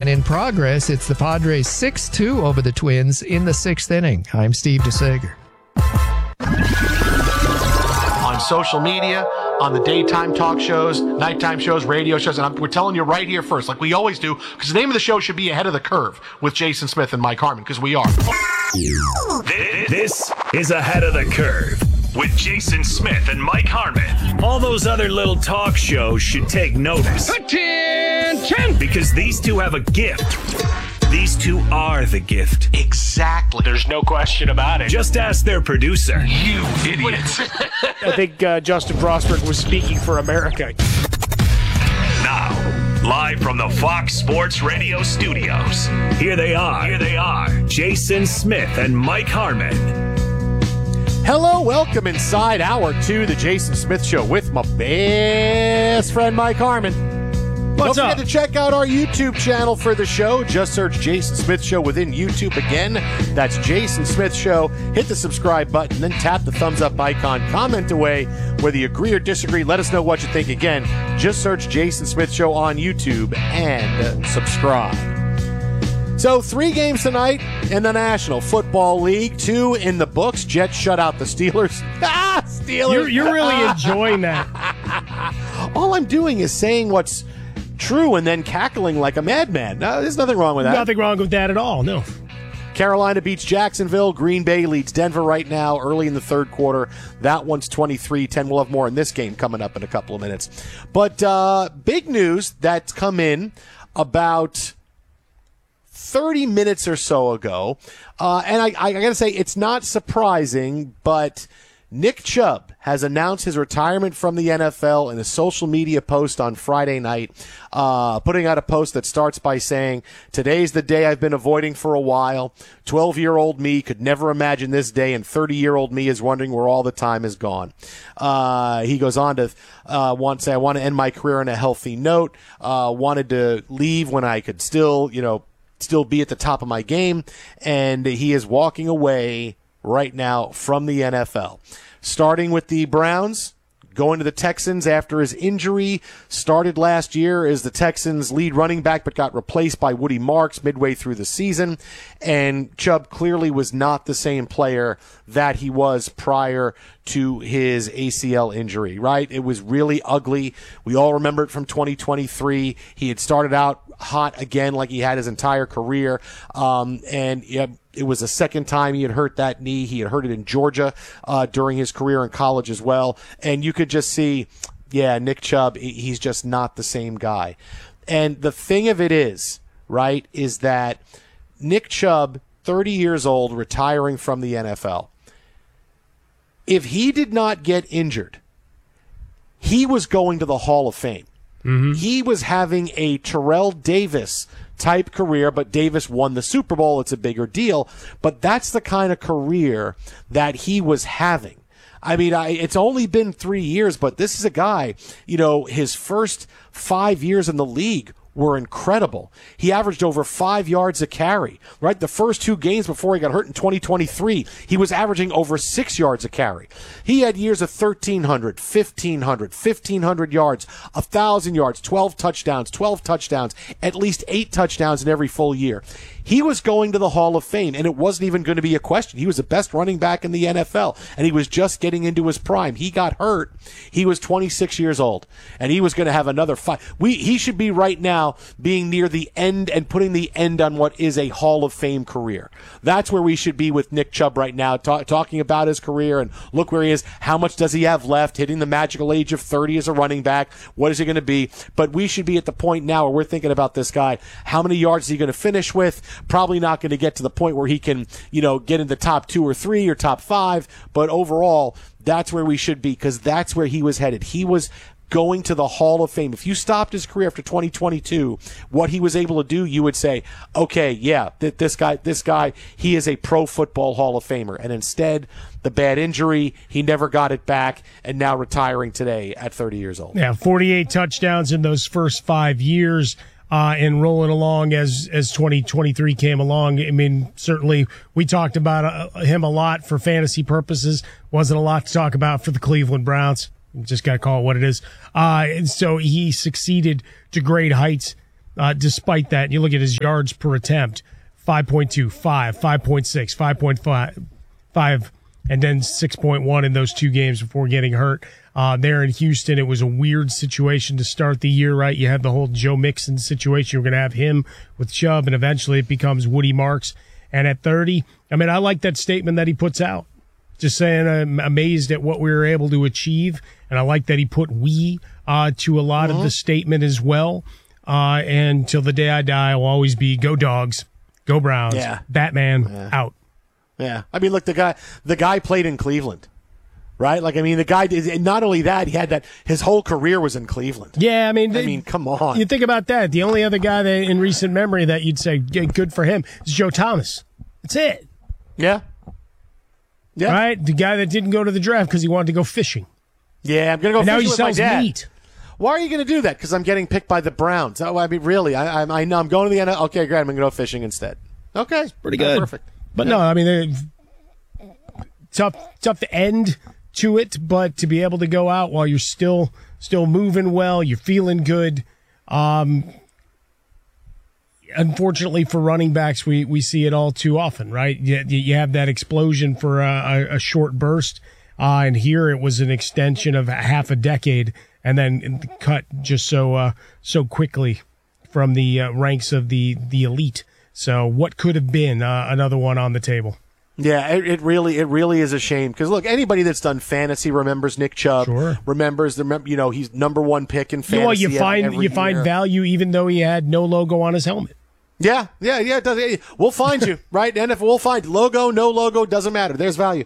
And in progress, it's the Padres 6-2 over the Twins in the 6th inning. I'm Steve DeSager. On social media, on the daytime talk shows, nighttime shows, radio shows, and we're telling you right here first, like we always do, because the name of the show should be Ahead of the Curve with Jason Smith and Mike Harmon, because we are. This is Ahead of the Curve with Jason Smith and Mike Harmon. All those other little talk shows should take notice. Attention! Because these two have a gift. These two are the gift. Exactly. There's no question about it. Just ask their producer. You idiots. I think Justin Prosper was speaking for America. Now, live from the Fox Sports Radio studios, here they are, Jason Smith and Mike Harmon. Hello, welcome inside Hour 2, the Jason Smith Show with my best friend Mike Harmon. What's Don't up? forget to check out our YouTube channel for the show. Just search Jason Smith Show within YouTube. Again, that's Jason Smith Show. Hit the subscribe button, then tap the thumbs up icon. Comment away whether you agree or disagree. Let us know what you think. Again, just search Jason Smith Show on YouTube and subscribe. So 3 games tonight in the National Football League, 2 in the books. Jets shut out the Steelers. Steelers. You're really enjoying that. All I'm doing is saying what's true and then cackling like a madman. No, there's nothing wrong with that. Nothing wrong with that at all, no. Carolina beats Jacksonville. Green Bay leads Denver right now early in the third quarter. That one's 23-10. We'll have more in this game coming up in a couple of minutes. But big news that's come in about 30 minutes or so ago. And I got to say, it's not surprising, but Nick Chubb has announced his retirement from the NFL in a social media post on Friday night, putting out a post that starts by saying, "Today's the day I've been avoiding for a while. 12-year-old me could never imagine this day, and 30-year-old me is wondering where all the time has gone." He goes on to say, "I want to end my career on a healthy note. Wanted to leave when I could still be at the top of my game," and he is walking away right now from the NFL. Starting with the Browns, going to the Texans after his injury. Started last year as the Texans' lead running back, but got replaced by Woody Marks midway through the season. And Chubb clearly was not the same player that he was prior to his ACL injury, right? It was really ugly. We all remember it from 2023. He had started out hot again like he had his entire career. It was the second time he had hurt that knee. He had hurt it in Georgia during his career in college as well. And you could just see, Nick Chubb, he's just not the same guy. And the thing of it is, right, is that Nick Chubb, 30 years old, retiring from the NFL, if he did not get injured, he was going to the Hall of Fame. Mm-hmm. He was having a Terrell Davis type career, but Davis won the Super Bowl. It's a bigger deal, but that's the kind of career that he was having. I mean, it's only been 3 years, but this is a guy, his first 5 years in the league were incredible. He averaged over 5 yards a carry, right? The first 2 games before he got hurt in 2023, he was averaging over 6 yards a carry. He had years of 1,300, 1,500 yards, 1,000 yards, 12 touchdowns, at least 8 touchdowns in every full year. He was going to the Hall of Fame, and it wasn't even going to be a question. He was the best running back in the NFL, and he was just getting into his prime. He got hurt. He was 26 years old, and he was going to have another 5. He should be right now being near the end and putting the end on what is a Hall of Fame career. That's where we should be with Nick Chubb right now, talking about his career, and look where he is. How much does he have left? Hitting the magical age of 30 as a running back. What is he going to be? But we should be at the point now where we're thinking about this guy. How many yards is he going to finish with? Probably not going to get to the point where he can, get in the top 2 or 3 or top 5. But overall, that's where we should be, because that's where he was headed. He was going to the Hall of Fame. If you stopped his career after 2022, what he was able to do, you would say, okay, yeah, this guy, he is a pro football Hall of Famer. And instead, the bad injury, he never got it back, and now retiring today at 30 years old. Yeah, 48 touchdowns in those first 5 years. And rolling along as 2023 came along. I mean, certainly we talked about him a lot for fantasy purposes. Wasn't a lot to talk about for the Cleveland Browns. Just got to call it what it is. And so he succeeded to great heights despite that, you look at his yards per attempt, 5.2, 5, 5.6, 5.5, and then 6.1 in those 2 games before getting hurt. There in Houston, it was a weird situation to start the year, right? You had the whole Joe Mixon situation. You're going to have him with Chubb, and eventually it becomes Woody Marks. And at 30, I mean, I like that statement that he puts out. Just saying, I'm amazed at what we were able to achieve, and I like that he put "we" to a lot of the statement as well. And till the day I die, I'll always be go Dogs, go Browns, Batman, out. Yeah, I mean, look, the guy played in Cleveland, right? Like, I mean, the guy did not only that, he had that. His whole career was in Cleveland. Yeah, I mean, come on. You think about that. The only other guy that in recent memory that you'd say good for him is Joe Thomas. That's it. Yeah. Yeah. Right, the guy that didn't go to the draft because he wanted to go fishing. Yeah, I'm gonna go. And now fishing he with my sells dad. meat. Why are you going to do that? Because I'm getting picked by the Browns. Oh, I mean, really? I know I'm going to the NFL. Okay, great. I'm going to go fishing instead. Okay, pretty good. Perfect. But no, I mean, tough end to it. But to be able to go out while you're still moving well, you're feeling good. Unfortunately for running backs, we see it all too often, right? You have that explosion for a short burst, and here it was an extension of half a decade, and then cut just so quickly from the ranks of the elite. So what could have been another one on the table? Yeah, it really is a shame because look, anybody that's done fantasy remembers Nick Chubb. Sure. Remembers he's number 1 pick in fantasy. You find value even though he had no logo on his helmet. Yeah. It does. We'll find you, right? NFL, we'll find logo, no logo, doesn't matter. There's value.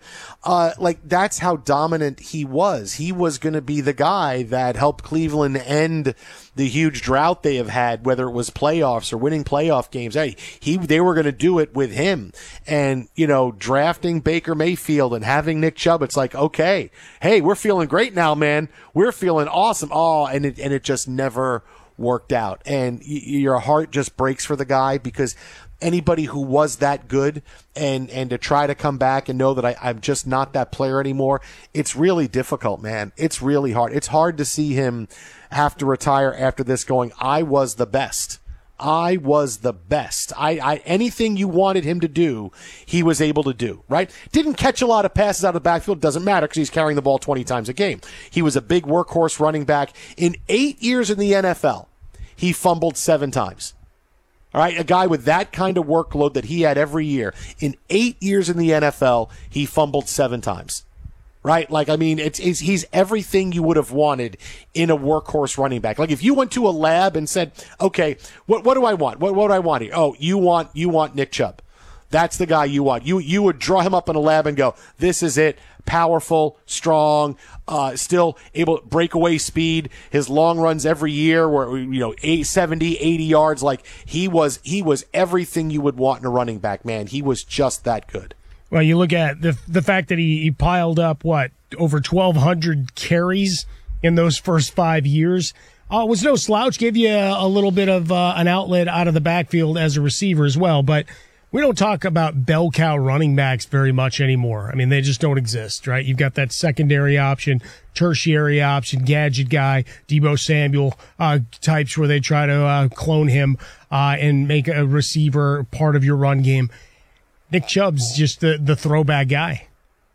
That's how dominant he was. He was going to be the guy that helped Cleveland end the huge drought they have had, whether it was playoffs or winning playoff games. They were going to do it with him. And, drafting Baker Mayfield and having Nick Chubb, it's like, okay, hey, we're feeling great now, man. We're feeling awesome. Oh, and it just never worked out, and your heart just breaks for the guy because anybody who was that good and to try to come back and know that I'm just not that player anymore, it's really difficult, man. It's really hard. It's hard to see him have to retire after this going, I was the best. I was the best. I anything you wanted him to do, he was able to do, right? Didn't catch a lot of passes out of the backfield. Doesn't matter because he's carrying the ball 20 times a game. He was a big workhorse running back. In 8 years in the NFL, he fumbled 7 times. All right, a guy with that kind of workload that he had every year. In 8 years in the NFL, he fumbled 7 times. Right? Like, I mean, he's everything you would have wanted in a workhorse running back. Like, if you went to a lab and said, okay, what do I want? What do I want here? Oh, you want Nick Chubb. That's the guy you want. You would draw him up in a lab and go, this is it. Powerful, strong, still able to breakaway speed. His long runs every year were, 70, 80 yards. Like, he was everything you would want in a running back, man. He was just that good. Well, you look at the fact that he piled up, over 1,200 carries in those first 5 years. Was no slouch, gave you a little bit of an outlet out of the backfield as a receiver as well. But we don't talk about bell cow running backs very much anymore. I mean, they just don't exist, right? You've got that secondary option, tertiary option, gadget guy, Deebo Samuel types where they try to clone him and make a receiver part of your run game. Nick Chubb's just the throwback guy.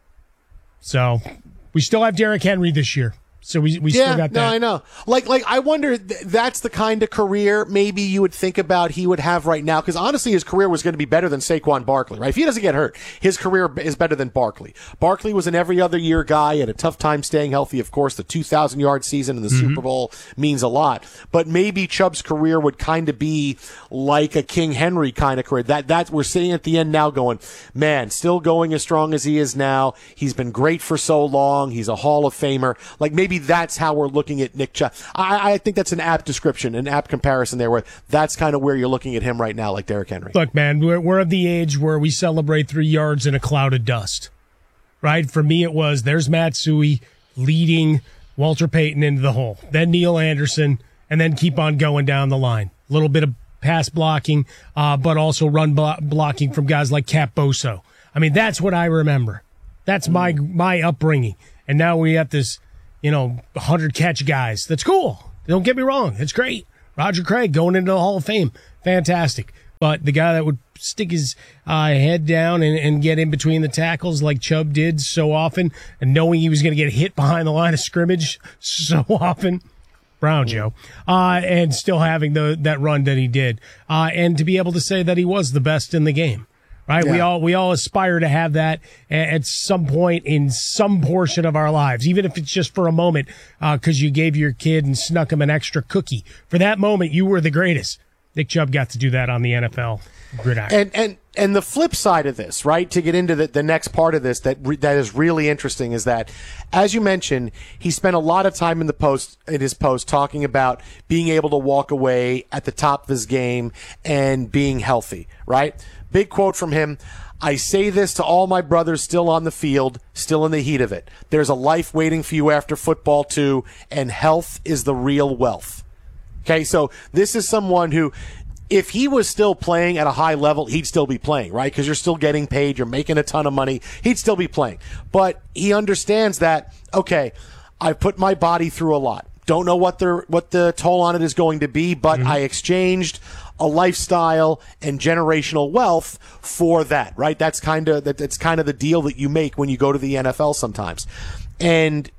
So we still have Derrick Henry this year. So we still got that. No, I know. Like I wonder, that's the kind of career maybe you would think about he would have right now. Because honestly, his career was going to be better than Saquon Barkley, right? If he doesn't get hurt, his career is better than Barkley. Barkley was an every other year guy, had a tough time staying healthy. Of course, the 2,000-yard season in the Super Bowl means a lot. But maybe Chubb's career would kind of be like a King Henry kind of career. That we're sitting at the end now going, man, still going as strong as he is now. He's been great for so long. He's a Hall of Famer. Like maybe that's how we're looking at Nick Chubb. I think that's an apt description, an apt comparison there, where that's kind of where you're looking at him right now, like Derrick Henry. Look, man, we're of the age where we celebrate 3 yards in a cloud of dust, right? For me, it was there's Matsui leading Walter Payton into the hole, then Neil Anderson, and then keep on going down the line. A little bit of pass blocking, but also run blocking from guys like Cap Boso. I mean, that's what I remember. That's my upbringing. And now we have this 100 catch guys. That's cool. Don't get me wrong. It's great. Roger Craig going into the Hall of Fame. Fantastic. But the guy that would stick his head down and get in between the tackles like Chubb did so often, and knowing he was going to get hit behind the line of scrimmage so often, Brown Joe, and still having that run that he did, and to be able to say that he was the best in the game. Right. Yeah. We all aspire to have that at some point in some portion of our lives, even if it's just for a moment, because you gave your kid and snuck him an extra cookie. For that moment, you were the greatest. Nick Chubb got to do that on the NFL gridiron. And the flip side of this, right, to get into the next part of this that is really interesting is that, as you mentioned, he spent a lot of time in his post talking about being able to walk away at the top of his game and being healthy, right? Big quote from him. I say this to all my brothers still on the field, still in the heat of it. There's a life waiting for you after football too, and health is the real wealth. Okay, so this is someone who, if he was still playing at a high level, he'd still be playing, right? Because you're still getting paid, you're making a ton of money, he'd still be playing. But he understands that, okay, I've put my body through a lot. Don't know what the toll on it is going to be, but I exchanged a lifestyle and generational wealth for that, right? That's kind of the deal that you make when you go to the NFL sometimes. And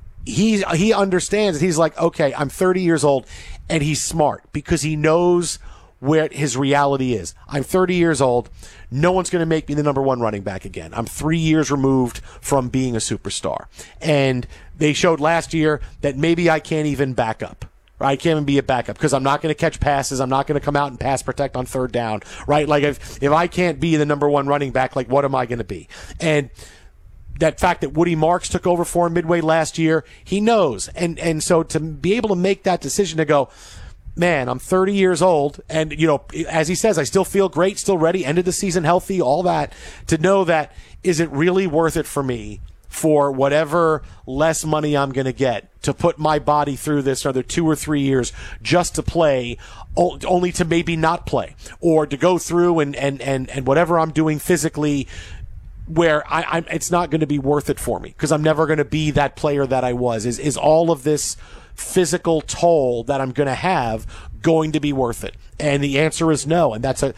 he understands it. He's like, okay, I'm 30 years old, and he's smart because he knows where his reality is. I'm 30 years old. No one's going to make me the number one running back again. I'm 3 years removed from being a superstar. And they showed last year that maybe I can't even back up. Right? I can't even be a backup because I'm not going to catch passes. I'm not going to come out and pass protect on third down. Right? Like if I can't be the number one running back, like what am I going to be? And that fact that Woody Marks took over for him midway last year, he knows. And so to be able to make that decision to go, man, I'm 30 years old, and, you know, as he says, I still feel great, still ready, ended the season healthy, all that, to know that, is it really worth it for me for whatever less money I'm going to get to put my body through this another 2 or 3 years just to play, only to maybe not play, or to go through and whatever I'm doing physically where it's not going to be worth it for me because I'm never going to be that player that I was. Is all of this physical toll that I'm going to have going to be worth it? And the answer is no. And I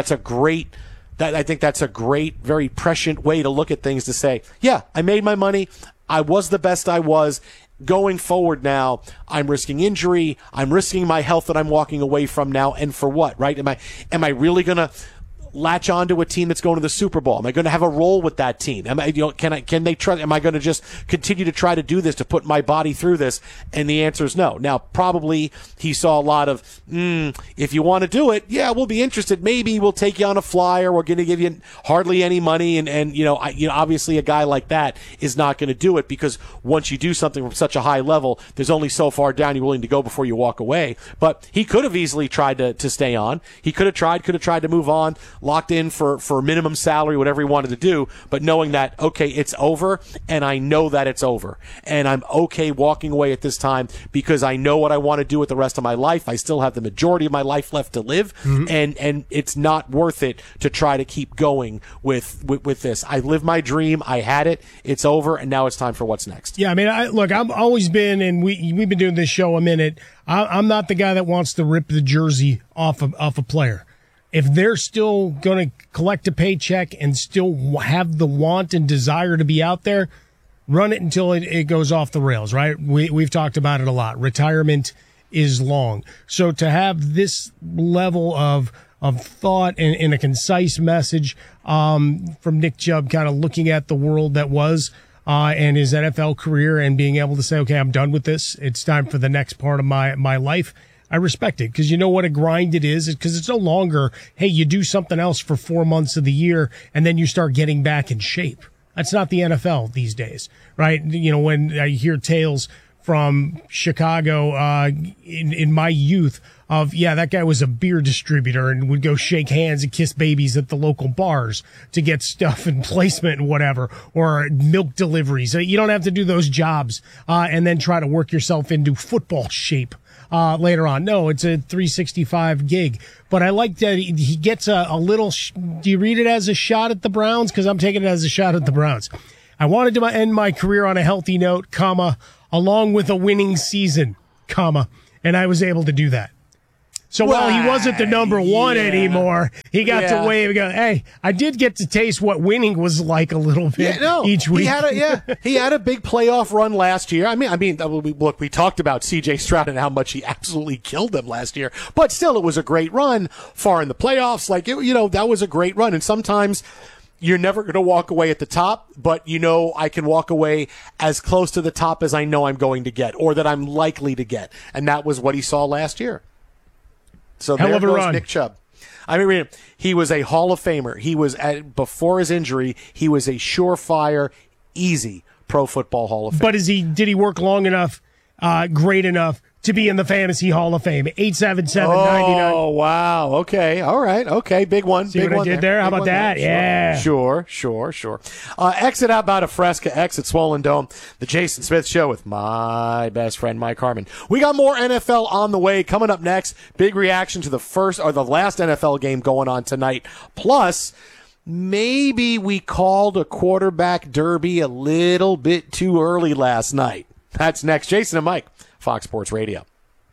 think that's a great, very prescient way to look at things, to say, yeah, I made my money. I was the best I was. Going forward now, I'm risking injury. I'm risking my health that I'm walking away from now. And for what, right? Am I really going to latch on to a team that's going to the Super Bowl? Am I going to have a role with that team? Can they trust? Am I going to just continue to try to do this, to put my body through this? And the answer is no. Now, probably he saw a lot of, if you want to do it, yeah, we'll be interested. Maybe we'll take you on a flyer. We're going to give you hardly any money. And obviously a guy like that is not going to do it, because once you do something from such a high level, there's only so far down you're willing to go before you walk away. But he could have easily tried to stay on. He could have tried to move on, locked in for minimum salary, whatever he wanted to do, but knowing that, okay, it's over, and I know that it's over, and I'm okay walking away at this time because I know what I want to do with the rest of my life. I still have the majority of my life left to live, and it's not worth it to try to keep going with this. I lived my dream. I had it. It's over, and now it's time for what's next. Yeah, I mean, I've always been, and we've been doing this show a minute, I'm not the guy that wants to rip the jersey off a player. If they're still going to collect a paycheck and still have the want and desire to be out there, run it until it goes off the rails, right? We've talked about it a lot. Retirement is long. So to have this level of thought and a concise message from Nick Chubb, kind of looking at the world that was and his NFL career, and being able to say, okay, I'm done with this. It's time for the next part of my life. I respect it, because you know what a grind it is, because it's no longer, hey, you do something else for 4 months of the year and then you start getting back in shape. That's not the NFL these days, right? You know, when I hear tales from Chicago in my youth of, yeah, that guy was a beer distributor and would go shake hands and kiss babies at the local bars to get stuff and placement and whatever, or milk deliveries. You don't have to do those jobs and then try to work yourself into football shape later on. No, it's a 365 gig. But I like that he gets a little, do you read it as a shot at the Browns? Because I'm taking it as a shot at the Browns. I wanted to end my career on a healthy note, comma, along with a winning season, comma, and I was able to do that. So while he wasn't the number one anymore, he got to wave and go, hey, I did get to taste what winning was like a little bit each week. He had a big playoff run last year. I mean, look, we talked about C.J. Stroud and how much he absolutely killed them last year, but still, it was a great run far in the playoffs. That was a great run. And sometimes you're never going to walk away at the top, but I can walk away as close to the top as I know I'm going to get or that I'm likely to get. And that was what he saw last year. So there goes Nick Chubb. I mean, he was a Hall of Famer. He was, before his injury, he was a surefire, easy Pro Football Hall of Fame. But did he work long enough, great enough to be in the Fantasy Hall of Fame? 877-99. Oh, wow. Okay. All right. Okay. Big one. See big what one I did there? How about that? Yeah. Sure. Exit out about a Fresca, exit Swollen Dome. The Jason Smith Show with my best friend, Mike Harmon. We got more NFL on the way. Coming up next, big reaction to the last NFL game going on tonight. Plus, maybe we called a quarterback derby a little bit too early last night. That's next. Jason and Mike, Fox Sports Radio.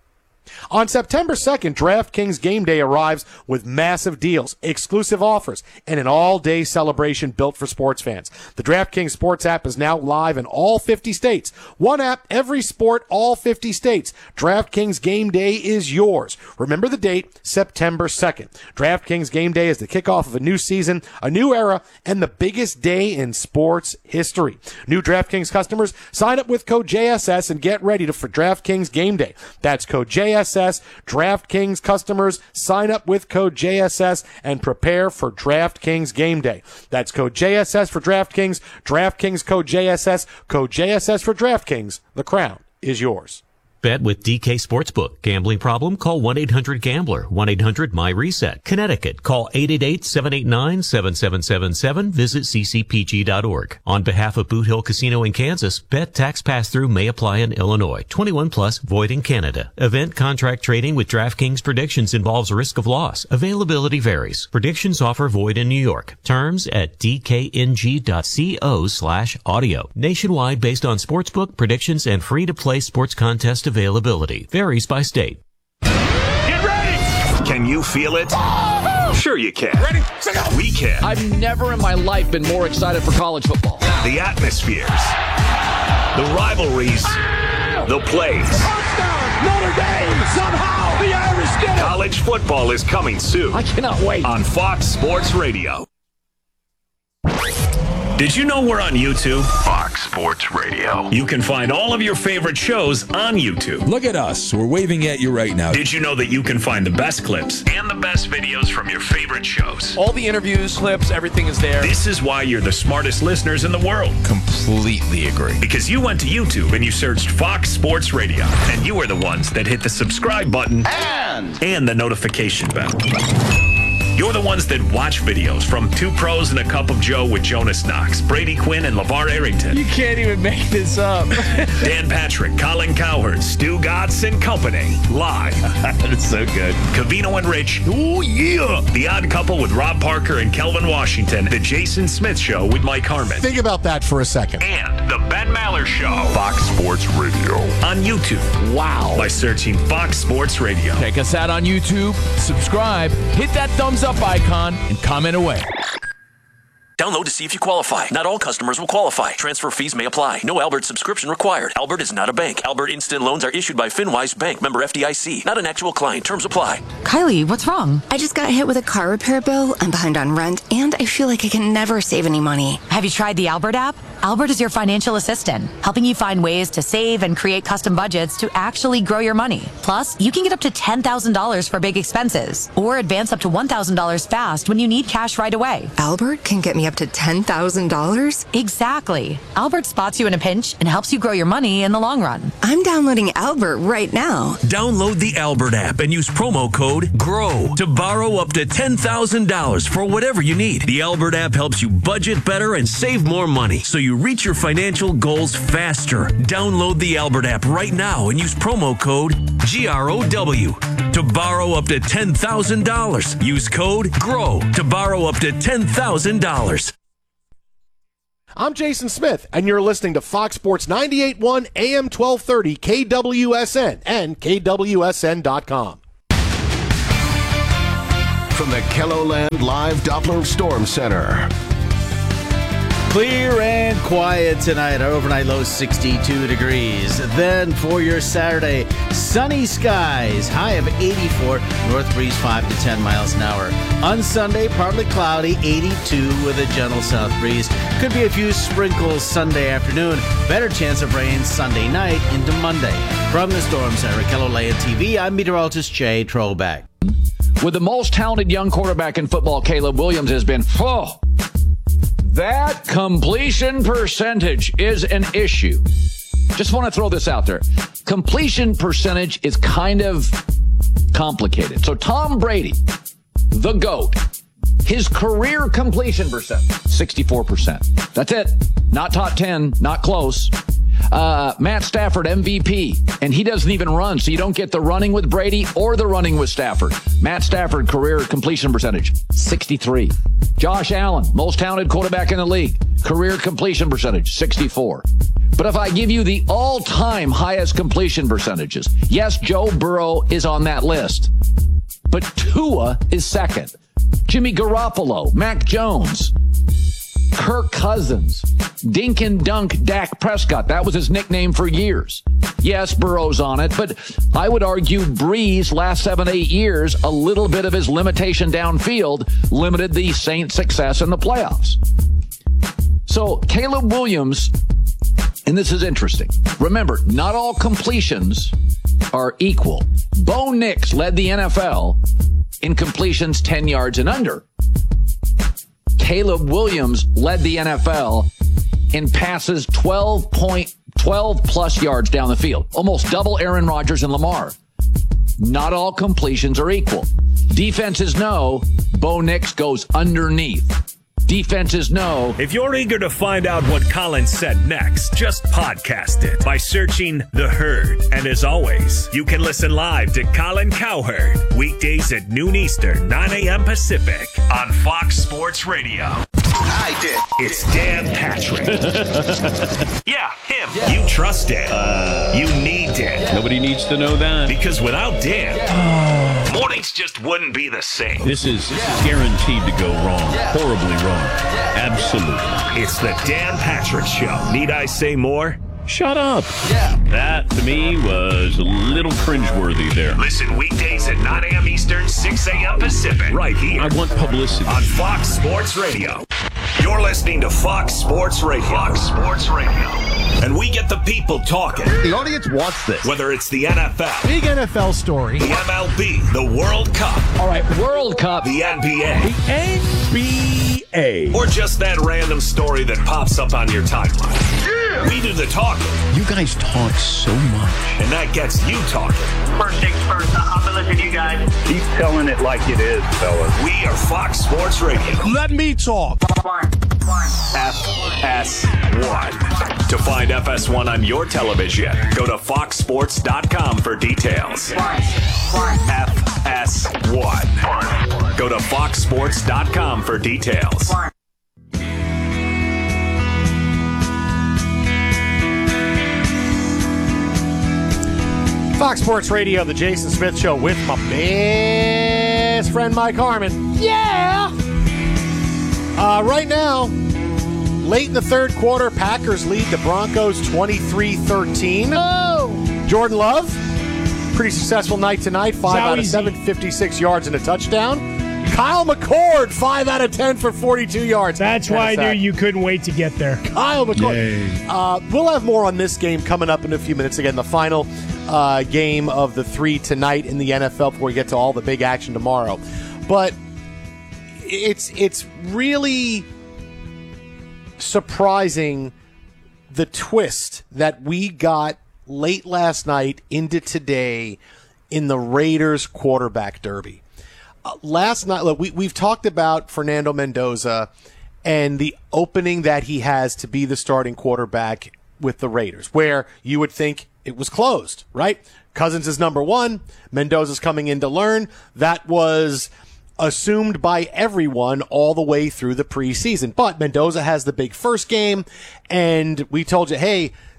On September 2nd, DraftKings Game Day arrives with massive deals, exclusive offers, and an all-day celebration built for sports fans. The DraftKings Sports app is now live in all 50 states. One app, every sport, all 50 states. DraftKings Game Day is yours. Remember the date, September 2nd. DraftKings Game Day is the kickoff of a new season, a new era, and the biggest day in sports history. New DraftKings customers, sign up with code JSS and get ready for DraftKings Game Day. That's code JSS. DraftKings customers, sign up with code JSS and prepare for DraftKings Game Day. That's code JSS for DraftKings. DraftKings code JSS for DraftKings. The crown is yours. Bet with DK Sportsbook. Gambling problem? Call 1-800-GAMBLER. 1-800-MY-RESET. Connecticut. Call 888-789-7777. Visit ccpg.org. On behalf of Boot Hill Casino in Kansas, bet tax pass-through may apply in Illinois. 21 plus, void in Canada. Event contract trading with DraftKings predictions involves risk of loss. Availability varies. Predictions offer void in New York. Terms at dkng.co/audio. Nationwide based on sportsbook predictions and free-to-play sports contest availability. Varies by state. Get ready! Can you feel it? Sure you can. Ready? We can. I've never in my life been more excited for college football. The atmospheres. The rivalries. The plays. Touchdown! Notre Dame! Somehow the Irish did it! College football is coming soon. I cannot wait. On Fox Sports Radio. Did you know we're on YouTube? Fox Sports Radio. You can find all of your favorite shows on YouTube. Look at us. We're waving at you right now. Did you know that you can find the best clips and the best videos from your favorite shows? All the interviews, clips, everything is there. This is why you're the smartest listeners in the world. Completely agree. Because you went to YouTube and you searched Fox Sports Radio. And you are the ones that hit the subscribe button and the notification bell. You're the ones that watch videos from Two Pros and a Cup of Joe with Jonas Knox, Brady Quinn, and LeVar Arrington. You can't even make this up. Dan Patrick, Colin Cowherd, Stu Gatz and Company. Live. That's so good. Cavino and Rich. Oh, yeah. The Odd Couple with Rob Parker and Kelvin Washington. The Jason Smith Show with Mike Harmon. Think about that for a second. And the Ben Maller Show. Fox Sports Radio. On YouTube. Wow. By searching Fox Sports Radio. Check us out on YouTube. Subscribe. Hit that thumbs up icon and comment away. Download to see if you qualify. Not all customers will qualify. Transfer fees may apply. No Albert subscription required. Albert is not a bank. Albert Instant Loans are issued by FinWise Bank, member FDIC. Not an actual client. Terms apply. Kylie, what's wrong? I just got hit with a car repair bill. I'm behind on rent, and I feel like I can never save any money. Have you tried the Albert app? Albert is your financial assistant, helping you find ways to save and create custom budgets to actually grow your money. Plus, you can get up to $10,000 for big expenses, or advance up to $1,000 fast when you need cash right away. Albert can get me up to $10,000? Exactly. Albert spots you in a pinch and helps you grow your money in the long run. I'm downloading Albert right now. Download the Albert app and use promo code GROW to borrow up to $10,000 for whatever you need. The Albert app helps you budget better and save more money so you reach your financial goals faster. Download the Albert app right now and use promo code GROW to borrow up to $10,000. Use code GROW to borrow up to $10,000. I'm Jason Smith, and you're listening to Fox Sports 98.1 AM 1230 KWSN and KWSN.com. from the KELOLAND Live Doppler Storm Center. Clear and quiet tonight. Our overnight low 62 degrees. Then for your Saturday, sunny skies, high of 84, north breeze 5 to 10 miles an hour. On Sunday, partly cloudy, 82 with a gentle south breeze. Could be a few sprinkles Sunday afternoon. Better chance of rain Sunday night into Monday. From the Storm Center, KELOLAND TV, I'm meteorologist Jay Trollback. With the most talented young quarterback in football, Caleb Williams has been, that completion percentage is an issue. Just want to throw this out there. Completion percentage is kind of complicated. So Tom Brady, the GOAT, his career completion percent, 64%. That's it. Not top 10, not close. Matt Stafford, MVP, and he doesn't even run, so you don't get the running with Brady or the running with Stafford. Matt Stafford, career completion percentage, 63. Josh Allen, most talented quarterback in the league, career completion percentage, 64. But if I give you the all-time highest completion percentages, yes, Joe Burrow is on that list, but Tua is second. Jimmy Garoppolo, Mac Jones, Kirk Cousins, Dink and Dunk Dak Prescott. That was his nickname for years. Yes, Burrow's on it, but I would argue Breeze last 7-8 years, a little bit of his limitation downfield limited the Saints' success in the playoffs. So Caleb Williams, and this is interesting. Remember, not all completions are equal. Bo Nix led the NFL in completions 10 yards and under. Caleb Williams led the NFL in passes 12 plus yards down the field. Almost double Aaron Rodgers and Lamar. Not all completions are equal. Defenses know Bo Nix goes underneath. Defenses know. If you're eager to find out what Colin said next, just podcast it by searching The Herd. And as always, you can listen live to Colin Cowherd weekdays at noon Eastern, 9 a.m. Pacific on Fox Sports Radio. I did. It's Dan Patrick. Yeah, him. Yeah. You trust Dan. You need Dan. Yeah. Nobody needs to know that. Because without Dan, mornings just wouldn't be the same. This is guaranteed to go wrong. Horribly wrong. Absolutely. It's the Dan Patrick Show. Need I say more? Shut up. Yeah. That, to me, was a little cringeworthy there. Listen weekdays at 9 a.m. Eastern, 6 a.m. Pacific. Right here. I want publicity. On Fox Sports Radio. You're listening to Fox Sports Radio. Fox Sports Radio. And we get the people talking. The audience wants this. Whether it's the NFL. Big NFL story. The MLB. The World Cup. All right, World Cup. The NBA. The NBA. Or just that random story that pops up on your timeline. Yeah. We do the talking. You guys talk so much. And that gets you talking. First things first, I'm going to listen to you guys. Keep telling it like it is, fellas. We are Fox Sports Radio. Let me talk. FS1. To find FS1 on your television, go to foxsports.com for details. FS1. Go to foxsports.com for details. Fox Sports Radio, the Jason Smith Show with my best friend Mike Harmon. Yeah! Right now, late in the third quarter, Packers lead the Broncos 23-13. Oh! Jordan Love, pretty successful night tonight. 5 out of 7, 56 yards and a touchdown. Kyle McCord, 5 out of 10 for 42 yards. That's why I knew you couldn't wait to get there. Kyle McCord. We'll have more on this game coming up in a few minutes. Again, the final game of the 3 tonight in the NFL before we get to all the big action tomorrow. But it's really surprising the twist that we got late last night into today in the Raiders quarterback derby. Last night, look, we've talked about Fernando Mendoza and the opening that he has to be the starting quarterback with the Raiders, where you would think it was closed, right? Cousins is number one. Mendoza's coming in to learn. That was assumed by everyone all the way through the preseason. But Mendoza has the big first game, and we told you, hey,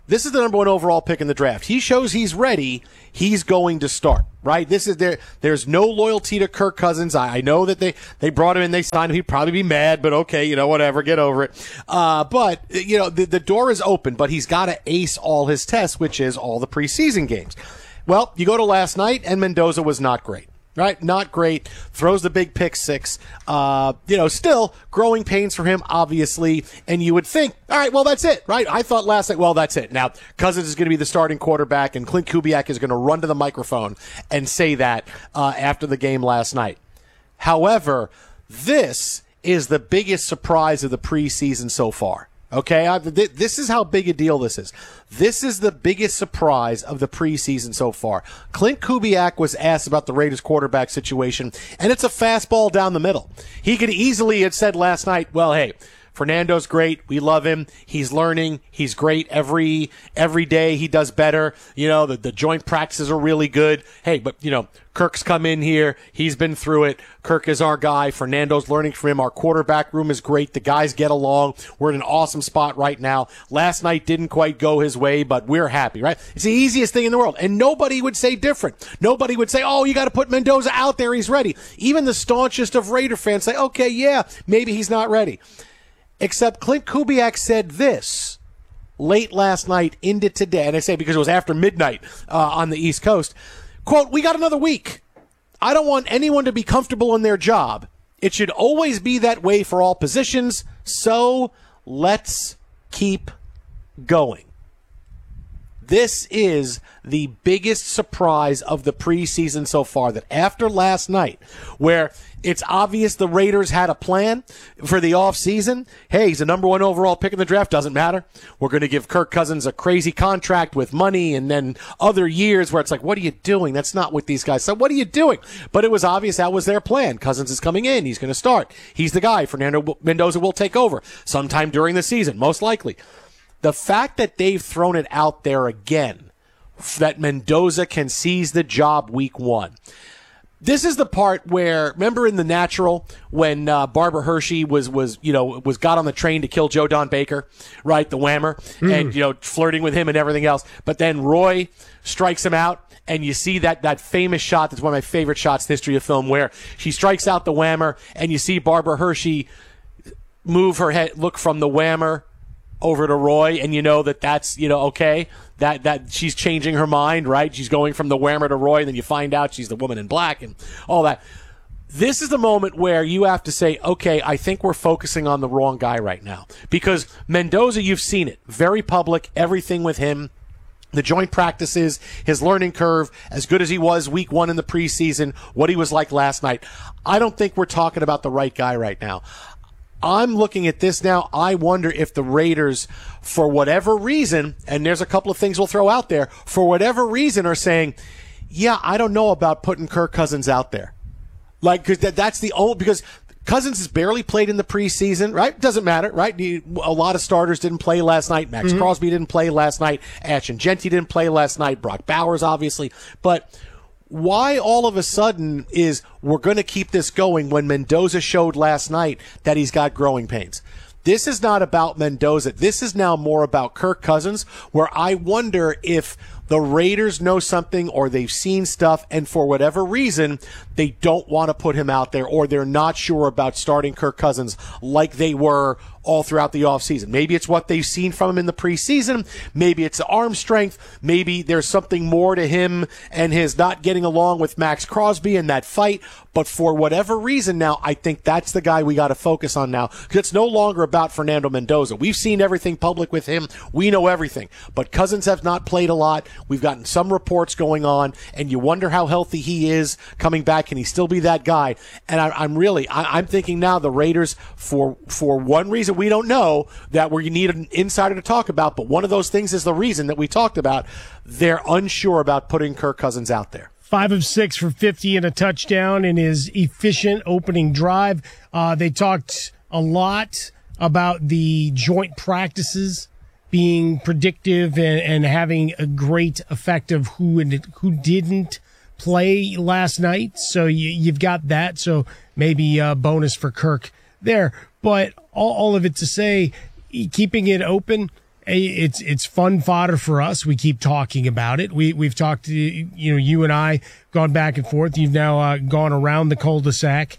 This is the number 1 overall pick in the draft. He shows he's ready. He's going to start, right? This is there's no loyalty to Kirk Cousins. I know that they brought him in, they signed him. He'd probably be mad, but okay, whatever, get over it. But the door is open, but he's got to ace all his tests, which is all the preseason games. Well, you go to last night, and Mendoza was not great. Right? Not great. Throws the big pick 6. Still growing pains for him, obviously. And you would think, all right, well, that's it, right? I thought last night, well, that's it. Now, Cousins is going to be the starting quarterback, and Clint Kubiak is going to run to the microphone and say that after the game last night. However, this is the biggest surprise of the preseason so far. Okay, this is how big a deal this is. This is the biggest surprise of the preseason so far. Clint Kubiak was asked about the Raiders quarterback situation, and it's a fastball down the middle. He could easily have said last night, well, hey, Fernando's great. We love him. He's learning. He's great every day. He does better. The joint practices are really good. Hey, but Kirk's come in here. He's been through it. Kirk is our guy. Fernando's learning from him. Our quarterback room is great. The guys get along. We're in an awesome spot right now. Last night didn't quite go his way, but we're happy, right? It's the easiest thing in the world. And nobody would say different. Nobody would say, oh, you got to put Mendoza out there. He's ready. Even the staunchest of Raider fans say, okay, yeah, maybe he's not ready. Except Clint Kubiak said this late last night into today, and I say because it was after midnight on the East Coast. Quote, we got another week. I don't want anyone to be comfortable in their job. It should always be that way for all positions, so let's keep going. This is the biggest surprise of the preseason so far, that after last night, where it's obvious the Raiders had a plan for the offseason. Hey, he's the number 1 overall pick in the draft. Doesn't matter. We're going to give Kirk Cousins a crazy contract with money, and then other years where it's like, what are you doing? That's not what these guys said. What are you doing? But it was obvious that was their plan. Cousins is coming in. He's going to start. He's the guy. Fernando Mendoza will take over sometime during the season, most likely. The fact that they've thrown it out there again, that Mendoza can seize the job week 1. This is the part where, remember in The Natural when Barbara Hershey was got on the train to kill Joe Don Baker, right? The whammer, and flirting with him and everything else. But then Roy strikes him out, and you see that famous shot. That's one of my favorite shots in the history of film, where she strikes out the whammer, and you see Barbara Hershey move her head, look from the whammer over to Roy, and that's okay, that she's changing her mind, right? She's going from the whammer to Roy, and then you find out she's the woman in black and all that. This is the moment where you have to say, okay, I think we're focusing on the wrong guy right now, because Mendoza, you've seen it, very public, everything with him. The joint practices, his learning curve, as good as he was week 1 in the preseason, what he was like last night. I don't think we're talking about the right guy right now. I'm looking at this now. I wonder if the Raiders, for whatever reason, and there's a couple of things we'll throw out there, for whatever reason are saying, yeah, I don't know about putting Kirk Cousins out there. Because that's the only, because Cousins has barely played in the preseason, right? Doesn't matter, right? A lot of starters didn't play last night. Max Crosby didn't play last night. Ashton Genty didn't play last night. Brock Bowers, obviously. But why all of a sudden is we're going to keep this going when Mendoza showed last night that he's got growing pains? This is not about Mendoza. This is now more about Kirk Cousins, where I wonder if the Raiders know something or they've seen stuff, and for whatever reason, they don't want to put him out there, or they're not sure about starting Kirk Cousins like they were all throughout the offseason. Maybe it's what they've seen from him in the preseason. Maybe it's the arm strength. Maybe there's something more to him and his not getting along with Max Crosby in that fight. But for whatever reason now, I think that's the guy we got to focus on now, because it's no longer about Fernando Mendoza. We've seen everything public with him. We know everything. But Cousins have not played a lot. We've gotten some reports going on, and you wonder how healthy he is coming back. Can he still be that guy? And I'm thinking now the Raiders, for one reason we don't know, that we need an insider to talk about, but one of those things is the reason that we talked about, they're unsure about putting Kirk Cousins out there. 5 of 6 for 50 and a touchdown in his efficient opening drive. They talked a lot about the joint practices being predictive and having a great effect of who didn't play last night. So you've got that. So maybe a bonus for Kirk there. But all of it to say, keeping it open, It's fun fodder for us. We keep talking about it. We've talked to, you and I gone back and forth. You've now gone around the cul-de-sac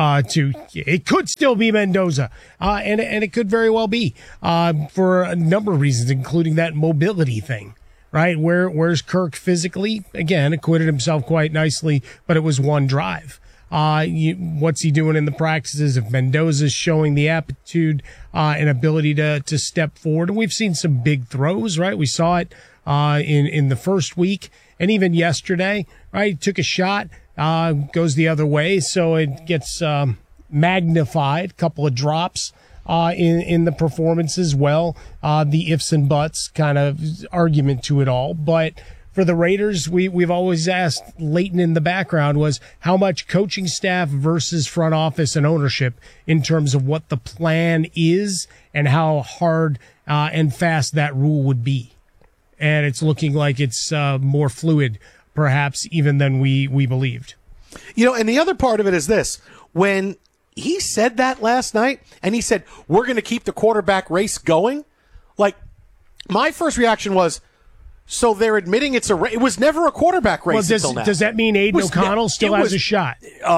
it could still be Mendoza, and it could very well be for a number of reasons, including that mobility thing. Right? Where's Kirk physically? Again, acquitted himself quite nicely, but it was one drive. What's he doing in the practices? If Mendoza's showing the aptitude and ability to step forward, and we've seen some big throws, right? We saw it in the first week, and even yesterday, right? He took a shot, goes the other way, so it gets magnified. Couple of drops in the performance as well. The ifs and buts kind of argument to it all, but. For the Raiders, we've always asked, latent in the background was how much coaching staff versus front office and ownership in terms of what the plan is and how hard and fast that rule would be. And it's looking like it's more fluid, perhaps, even than we believed. And the other part of it is this. When he said that last night, and he said, we're going to keep the quarterback race going, like, my first reaction was, so they're admitting it was never a quarterback race until now. Does that mean Aiden O'Connell still has a shot?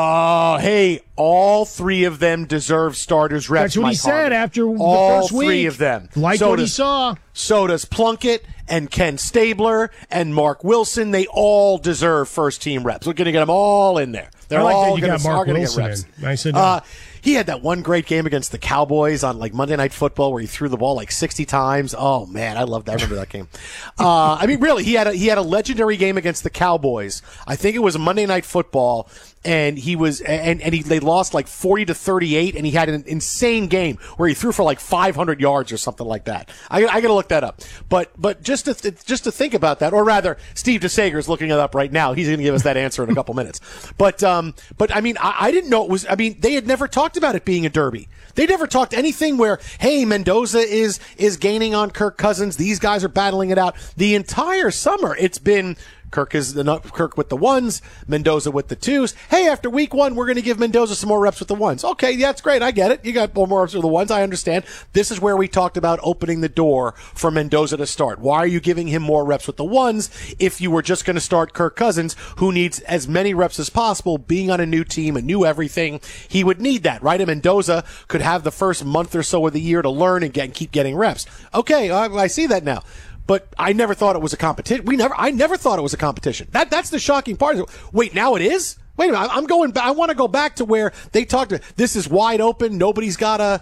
Hey, all three of them deserve starters reps. That's what he said after the first week. All three of them. Like what he saw. So does Plunkett and Ken Stabler and Mark Wilson. They all deserve first-team reps. We're going to get them all in there. They're all going to get reps. Nice enough. He had that one great game against the Cowboys on like Monday Night Football where he threw the ball like 60 times. Oh man, I loved that. I remember that game. Really, he had a legendary game against the Cowboys. I think it was a Monday Night Football, and they lost like 40-38, and he had an insane game where he threw for like 500 yards or something like that. I got to look that up. But just to think about that, or rather, Steve DeSager is looking it up right now. He's going to give us that answer in a couple minutes. But I mean, I didn't know it was. I mean, they had never talked about it being a derby. They never talked anything where, hey, Mendoza is gaining on Kirk Cousins. These guys are battling it out. The entire summer, it's been Kirk with the ones, Mendoza with the twos. Hey, after week one, we're going to give Mendoza some more reps with the ones. Okay, yeah, that's great. I get it. You got more reps with the ones. I understand. This is where we talked about opening the door for Mendoza to start. Why are you giving him more reps with the ones if you were just going to start Kirk Cousins, who needs as many reps as possible, being on a new team, a new everything? He would need that, right? And Mendoza could have the first month or so of the year to learn and keep getting reps. Okay, I see that now. But I never thought it was a competition. I never thought it was a competition. That's the shocking part. Wait, now it is? Wait a minute. I'm going back. I want to go back to where they talked. This is wide open. Nobody's got an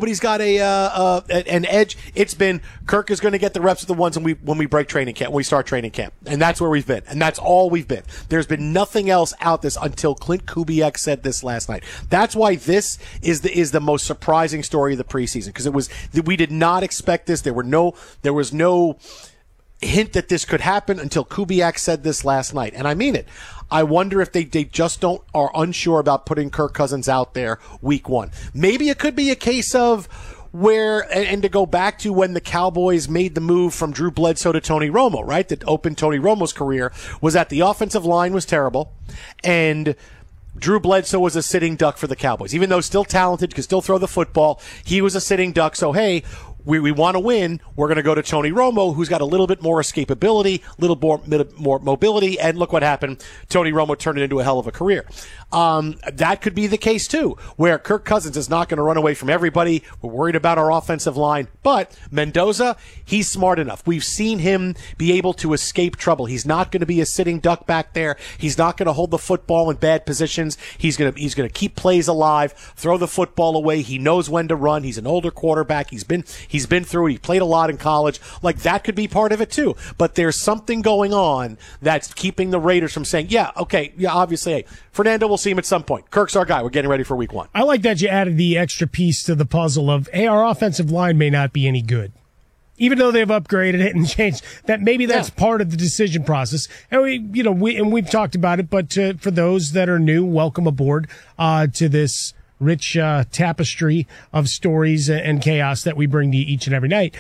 edge. It's been Kirk is going to get the reps of the ones when we break training camp, when we start training camp, and that's where we've been, and that's all we've been. There's been nothing else out this until Clint Kubiak said this last night. That's why this is the most surprising story of the preseason, because we did not expect this. There was no hint that this could happen until Kubiak said this last night, and I mean it. I wonder if they just are unsure about putting Kirk Cousins out there week one. Maybe it could be a case of where, and to go back to when the Cowboys made the move from Drew Bledsoe to Tony Romo, right? That opened Tony Romo's career, was that the offensive line was terrible, and Drew Bledsoe was a sitting duck for the Cowboys. Even though still talented, could still throw the football, he was a sitting duck. So, hey, we want to win. We're going to go to Tony Romo, who's got a little bit more escapability, a little more mobility, and look what happened. Tony Romo turned it into a hell of a career. That could be the case, too, where Kirk Cousins is not going to run away from everybody. We're worried about our offensive line. But Mendoza, he's smart enough. We've seen him be able to escape trouble. He's not going to be a sitting duck back there. He's not going to hold the football in bad positions. He's going to keep plays alive, throw the football away. He knows when to run. He's an older quarterback. He's been through it. He played a lot in college. Like, that could be part of it, too. But there's something going on that's keeping the Raiders from saying, obviously, hey, Fernando, we'll see him at some point. Kirk's our guy. We're getting ready for week one. I like that you added the extra piece to the puzzle of, hey, our offensive line may not be any good. Even though they've upgraded it and changed that, maybe that's part of the decision process. And we've talked about it, but for those that are new, welcome aboard to this rich tapestry of stories and chaos that we bring to you each and every night.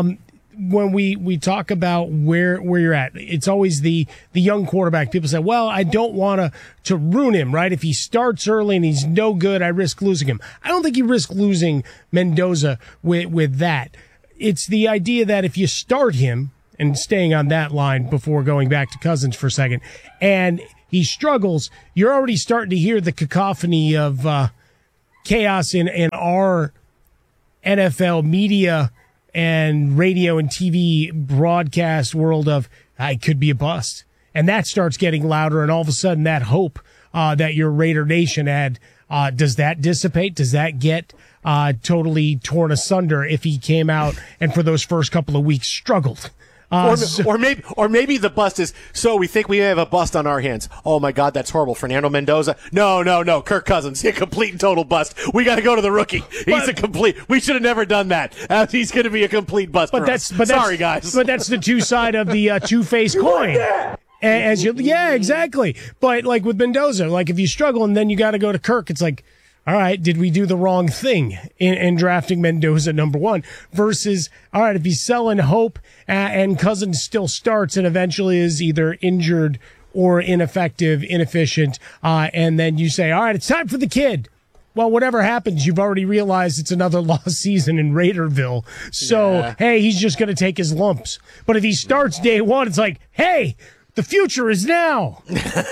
When we talk about where you're at, it's always the young quarterback. People say, well, I don't want to ruin him, right? If he starts early and he's no good, I risk losing him. I don't think you risk losing Mendoza with that. it's the idea that if you start him, and staying on that line before going back to Cousins for a second, and he struggles, you're already starting to hear the cacophony of chaos in our NFL media and radio and TV broadcast world of, it could be a bust. And that starts getting louder, and all of a sudden that hope that your Raider Nation had, does that dissipate? Does that get totally torn asunder if he came out and for those first couple of weeks struggled? Or maybe the bust is, so we think we have a bust on our hands. Oh my God, that's horrible. Fernando Mendoza. No. Kirk Cousins, a complete and total bust. We got to go to the rookie. He's a complete. We should have never done that. He's going to be a complete bust. Sorry, guys. But that's the two side of the two-faced coin. Yeah, exactly. But like with Mendoza, like if you struggle and then you got to go to Kirk, it's like, all right, did we do the wrong thing in drafting Mendoza number one? Versus, all right, if he's selling hope and Cousins still starts and eventually is either injured or ineffective, inefficient, and then you say, all right, it's time for the kid. Well, whatever happens, you've already realized it's another lost season in Raiderville. So, hey, he's just going to take his lumps. But if he starts day one, it's like, hey, the future is now.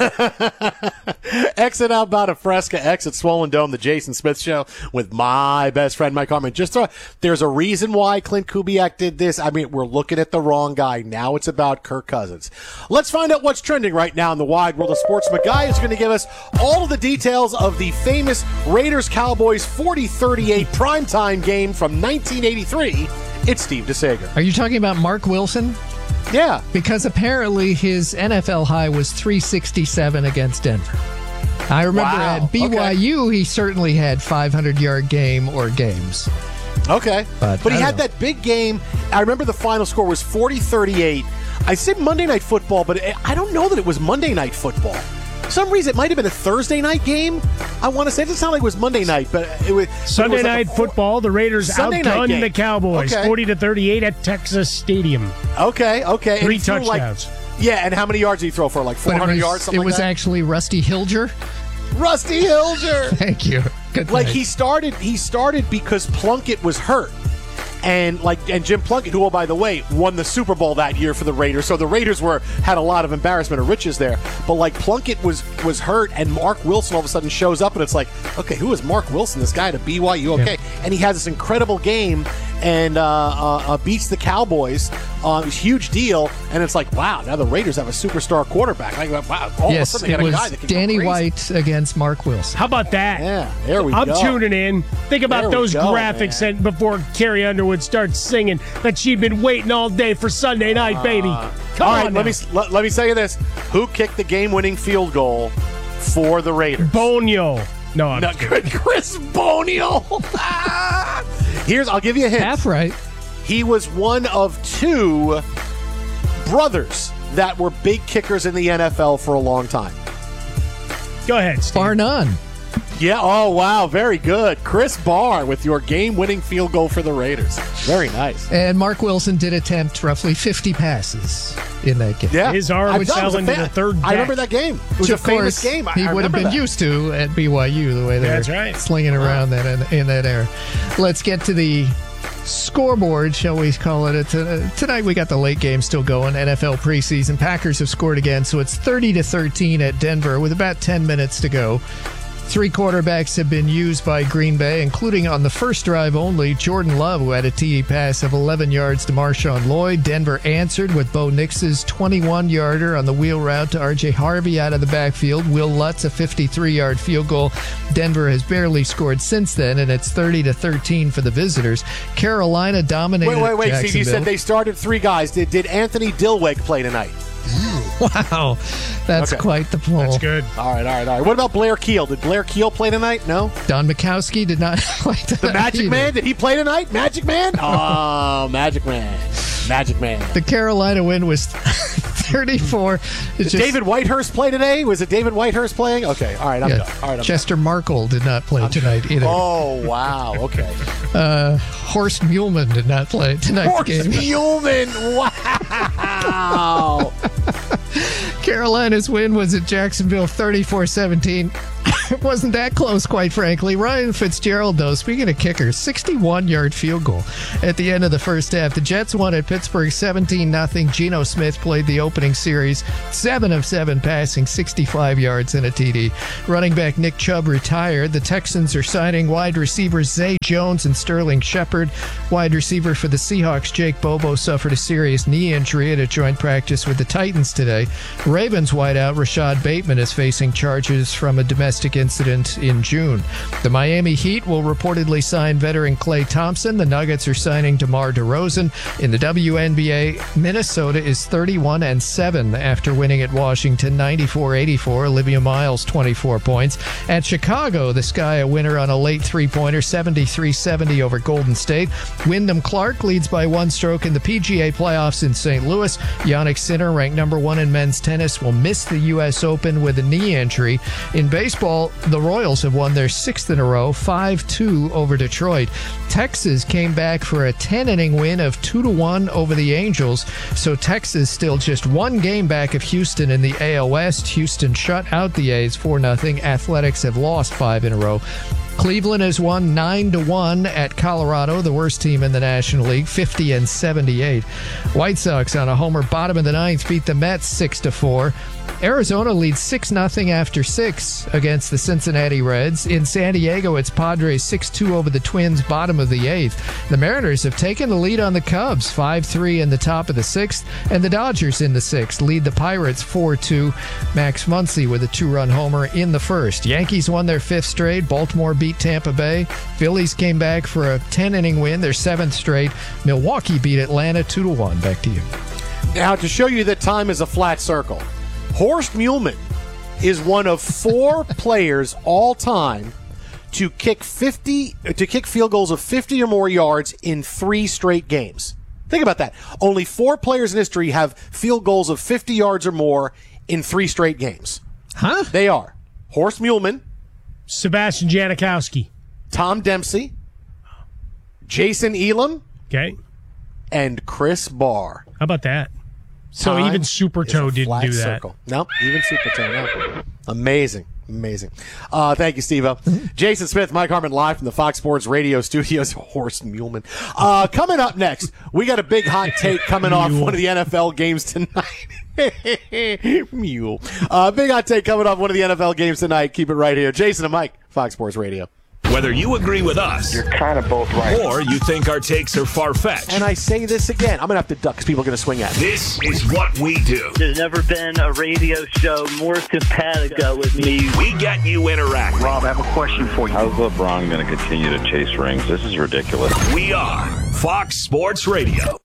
Exit Outbound of Fresca, exit Swollen Dome, the Jason Smith Show with my best friend, Mike Harmon. There's a reason why Clint Kubiak did this. I mean, we're looking at the wrong guy. Now it's about Kirk Cousins. Let's find out what's trending right now in the wide world of sports. McGuy is going to give us all of the details of the famous Raiders-Cowboys 40-38 primetime game from 1983. It's Steve DeSager. Are you talking about Mark Wilson? Yeah. Because apparently his NFL high was 367 against Denver. I remember at BYU, he certainly had 500-yard game or games. Okay. But he had that big game. I remember the final score was 40-38. I said Monday Night Football, but I don't know that it was Monday Night Football. For some reason, it might have been a Thursday night game. I want to say it doesn't sound like it was Monday night, but it was Sunday Night Football. The Raiders outgunned the Cowboys 40-38 at Texas Stadium. Okay. 3 touchdowns. And how many yards did he throw for? Like 400 yards, something like that? It was actually Rusty Hilger. Rusty Hilger. Thank you. Good like night. he started because Plunkett was hurt. And Jim Plunkett, who, by the way, won the Super Bowl that year for the Raiders. So the Raiders had a lot of embarrassment of riches there. But like Plunkett was hurt, and Mark Wilson all of a sudden shows up, and it's like, okay, who is Mark Wilson? This guy at BYU, okay, and he has this incredible game and beats the Cowboys. Huge deal, and it's like, wow, now the Raiders have a superstar quarterback. Like, wow, all of a sudden they got a guy that can Danny go crazy. White against Mark Wilson. How about that? Yeah, there we I'm go. tuning in. Think about those graphics and before Carrie Underwood starts singing that she'd been waiting all day for Sunday night, baby. Come on, let me say this: who kicked the game-winning field goal for the Raiders? Bonio. No, I'm Chris Bonio. I'll give you a hint. Half right. He was one of 2 brothers that were big kickers in the NFL for a long time. Go ahead, Steve. Bar none. Yeah, oh, wow, very good. Chris Barr with your game-winning field goal for the Raiders. Very nice. And Mark Wilson did attempt roughly 50 passes in that game. Yeah. His arm fell into the third deck. I remember that game. It was a famous game. He would have been used to at BYU, the way they were slinging around that in that era. Let's get to the scoreboard, shall we call it? Tonight we got the late game still going. NFL preseason. Packers have scored again, so it's 30-13 at Denver with about 10 minutes to go. 3 quarterbacks have been used by Green Bay, including on the first drive only, Jordan Love, who had a TD pass of 11 yards to Marshawn Lloyd. Denver answered with Bo Nix's 21-yarder on the wheel route to R.J. Harvey out of the backfield. Will Lutz, a 53-yard field goal. Denver has barely scored since then, and it's 30-13 for the visitors. Carolina dominated Wait, Jacksonville. Steve, you said they started 3 guys. Did Anthony Dilweg play tonight? Wow, that's quite the pull. That's good. All right. What about Blair Keel? Did Blair Keel play tonight? No. Don Mikowski did not play tonight. The Magic either. Man, did he play tonight? Magic Man? Oh, Magic Man. The Carolina win was 34. Did David Whitehurst play today? Was it David Whitehurst playing? Okay, all right, I'm done. All right, Chester Markle did not play tonight either. Oh, wow, okay. Horst Muhlman did not play tonight's game. Horst Muhlman, wow. Carolina's win was at Jacksonville 34-17. It wasn't that close, quite frankly. Ryan Fitzgerald, though, speaking of kickers, 61-yard field goal at the end of the first half. The Jets won at Pittsburgh 17-0. Geno Smith played the opening series, 7 of 7 passing, 65 yards and a TD. Running back Nick Chubb retired. The Texans are signing wide receivers Zay Jones and Sterling Shepard. Wide receiver for the Seahawks, Jake Bobo, suffered a serious knee injury at a joint practice with the Titans today. Ravens wideout Rashad Bateman is facing charges from a domestic incident in June. The Miami Heat will reportedly sign veteran Klay Thompson. The Nuggets are signing DeMar DeRozan. In the WNBA, Minnesota is 31-7 after winning at Washington 94-84. Olivia Miles 24 points. At Chicago, the Sky a winner on a late three-pointer, 73-70 over Golden State. Wyndham Clark leads by 1 stroke in the PGA playoffs in St. Louis. Jannik Sinner, ranked number 1 in men's tennis, will miss the U.S. Open with a knee injury. In baseball, the Royals have won their 6th in a row, 5-2 over Detroit. Texas came back for a 10-inning win of 2-1 over the Angels, so Texas still just 1 game back of Houston in the AL West. Houston shut out the A's 4-0. Athletics have lost 5 in a row. Cleveland has won 9-1 at Colorado, the worst team in the National League, 50-78. White Sox on a homer bottom of the 9th beat the Mets 6-4. Arizona leads 6-0 after 6 against the Cincinnati Reds. In San Diego, it's Padres 6-2 over the Twins, bottom of the 8th. The Mariners have taken the lead on the Cubs, 5-3 in the top of the 6th, and the Dodgers in the 6th lead the Pirates 4-2. Max Muncy with a 2-run homer in the 1st. Yankees won their 5th straight. Baltimore beat Tampa Bay. Phillies came back for a 10-inning win, their 7th straight. Milwaukee beat Atlanta 2-1. Back to you. Now, to show you that time is a flat circle, Horst Muhlmann is one of 4 players all time to kick field goals of 50 or more yards in 3 straight games. Think about that. Only 4 players in history have field goals of 50 yards or more in 3 straight games. Huh? They are Horst Muhlmann, Sebastian Janikowski, Tom Dempsey, Jason Elam, and Chris Barr. How about that? So Time even Super Toe didn't do that. Circle. No, even Super Toe. No. Amazing. Thank you, Steve-O. Jason Smith, Mike Harmon, live from the Fox Sports Radio studios. Horst Muhlmann. Coming up next, we got a big hot take coming off one of the NFL games tonight. Mule. Big hot take coming off one of the NFL games tonight. Keep it right here. Jason and Mike, Fox Sports Radio. Whether you agree with us, you're kind of both right, or you think our takes are far-fetched. And I say this again, I'm going to have to duck because people are going to swing at me. This is what we do. There's never been a radio show more simpatico with me. We get you interact. Rob, I have a question for you. How's LeBron going to continue to chase rings? This is ridiculous. We are Fox Sports Radio.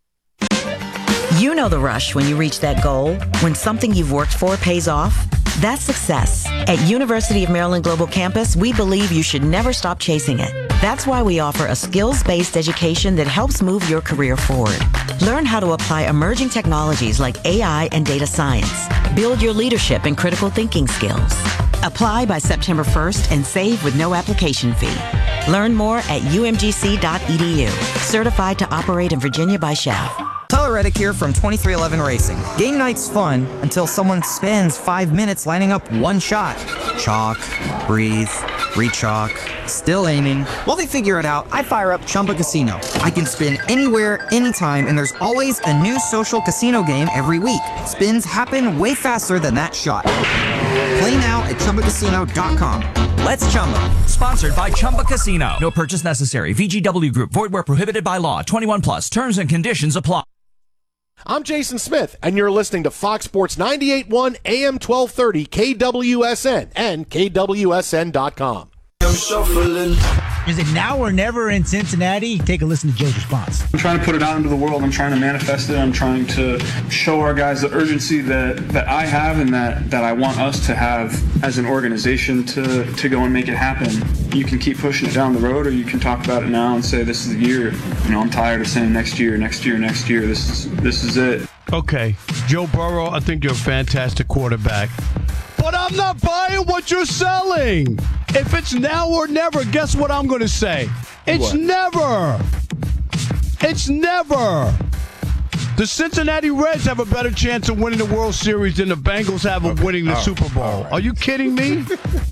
You know the rush when you reach that goal, when something you've worked for pays off. That's success. At University of Maryland Global Campus, we believe you should never stop chasing it. That's why we offer a skills-based education that helps move your career forward. Learn how to apply emerging technologies like AI and data science. Build your leadership and critical thinking skills. Apply by September 1st and save with no application fee. Learn more at umgc.edu. Certified to operate in Virginia by Shell. Tyler Reddick here from 2311 Racing. Game night's fun until someone spends 5 minutes lining up one shot. Chalk, breathe, re-chalk, still aiming. While they figure it out, I fire up Chumba Casino. I can spin anywhere, anytime, and there's always a new social casino game every week. Spins happen way faster than that shot. Play now at ChumbaCasino.com. Let's Chumba. Sponsored by Chumba Casino. No purchase necessary. VGW Group. Void where prohibited by law. 21 plus. Terms and conditions apply. I'm Jason Smith, and you're listening to Fox Sports 98.1 AM 1230 KWSN and KWSN.com. Is it now or never in Cincinnati? Take a listen to Joe's response. I'm trying to put it out into the world. I'm trying to manifest it. I'm trying to show our guys the urgency that I have and that I want us to have as an organization to go and make it happen. You can keep pushing it down the road, or you can talk about it now and say this is the year. I'm tired of saying next year. This is it. Okay, Joe Burrow, I think you're a fantastic quarterback. But I'm not buying what you're selling. If it's now or never, guess what I'm going to say? It's never. It's never. The Cincinnati Reds have a better chance of winning the World Series than the Bengals have of winning the Super Bowl. Right. Are you kidding me?